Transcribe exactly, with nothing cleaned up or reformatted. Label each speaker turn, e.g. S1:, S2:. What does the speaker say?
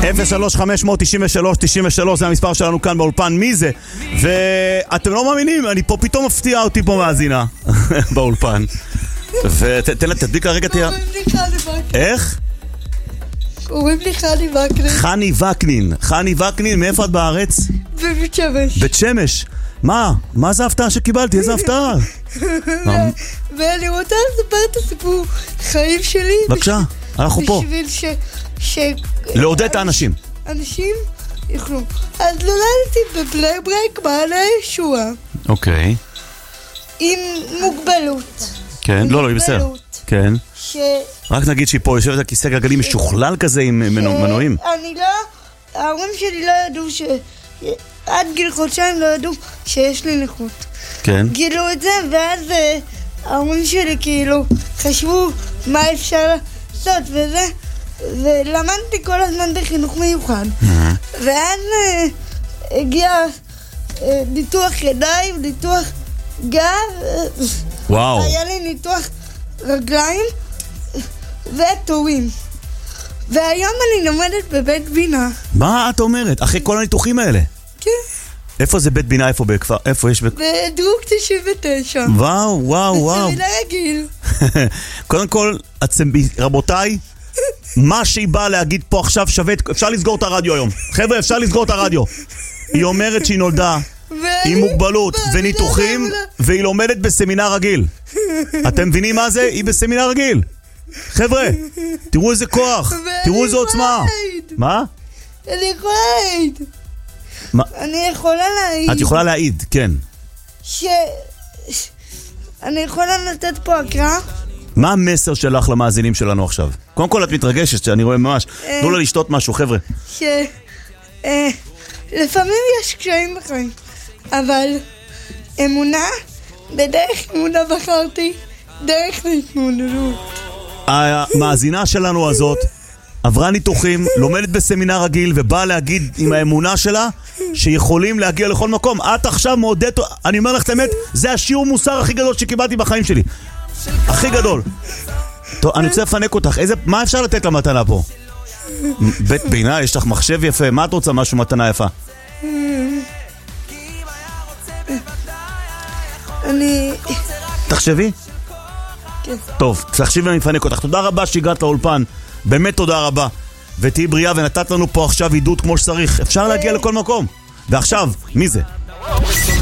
S1: אפס שלוש חמש תשע שלוש תשע שלוש זה המספר שלנו כאן באולפן. מי זה? ואתם לא מאמינים, אני פה פתאום מפתיע אותי פה מאזינה באולפן. ותן לה, תדביק הרגע תהיה. איך?
S2: קוראים לי חני וקנין.
S1: חני וקנין. חני וקנין, מאיפה את בארץ?
S2: בבית שמש.
S1: בית שמש. מה? מה זה ההפתעה שקיבלתי? איזה הפתעה?
S2: ואני רוצה לספר את הסיפור חיים שלי.
S1: בבקשה, אנחנו פה.
S2: בשביל ש...
S1: לעודד את האנשים.
S2: אנשים יוכלו. אז נולדתי בבני ברק, מעלה ישועה.
S1: אוקיי.
S2: עם מוגבלות.
S1: כן, לא, לא, היא בסדר. כן.
S2: ש...
S1: רק נגיד שהיא פה יושבת על כיסא גלגלים משוכלל כזה עם מנועים.
S2: אני לא... ההורים שלי לא ידעו ש... עד גיל חודשיים לא ידעו שיש לי נכות.
S1: כן.
S2: גילו את זה, ואז ההורים שלי כאילו חשבו מה אפשר לעשות וזה, ולמדתי כל הזמן בחינוך מיוחד. ואז הגיע ניתוח ידיים, ניתוח גב,
S1: וואו.
S2: היה לי ניתוח רגליים וטורים. והיום אני לומדת בבית בינה.
S1: מה את אומרת? אחרי כל הניתוחים האלה?
S2: כן.
S1: איפה זה בית בינה? איפה בכפר? איפה יש?
S2: בדרוג תשעים ותשע.
S1: וואו, וואו, וואו.
S2: בסמינה רגיל.
S1: קודם כל, רבותיי, מה שהיא באה להגיד פה עכשיו שווה, אפשר לסגור את הרדיו היום. חבר'ה, אפשר לסגור את הרדיו. היא אומרת שהיא נולדה עם מוגבלות וניתוחים, והיא לומדת בסמינר רגיל. אתם מבינים מה זה? היא בסמינר רגיל. חבר'ה, תראו איזה כוח, תראו איזה עוצמה. מה?
S2: אני יכולה להעיד. אני יכולה להעיד.
S1: את יכולה להעיד, כן.
S2: ש... אני יכולה לתת פה הקראה.
S1: מה המסר שלך למאזינים שלנו עכשיו? קודם כל את מתרגשת, שאני רואה ממש. תנו לה לשתות משהו, חבר'ה.
S2: ש... לפעמים יש קשיים בחיים, אבל אמונה, בדרך אמונה בחרתי, דרך להתמודדות.
S1: המאזינה שלנו הזאת עברה ניתוחים, לומדת בסמינר רגיל ובאה להגיד עם האמונה שלה שיכולים להגיע לכל מקום. את עכשיו מעודדת, אני אומר לך את האמת, זה השיעור מוסר הכי גדול שקיבלתי בחיים שלי, הכי גדול. טוב, אני רוצה לפנק אותך. איזה, מה אפשר לתת למתנה פה? בית בינה, יש לך מחשב יפה, מה את רוצה? משהו מתנה יפה?
S2: אני...
S1: תחשבי?
S2: כן.
S1: טוב, תחשבי ואני מפנק אותך. תודה רבה שהגעת לאולפן, באמת תודה רבה. ותהי בריאה ונתת לנו פה עכשיו עידוד כמו שצריך. אפשר להגיע לכל מקום. ועכשיו, מי זה?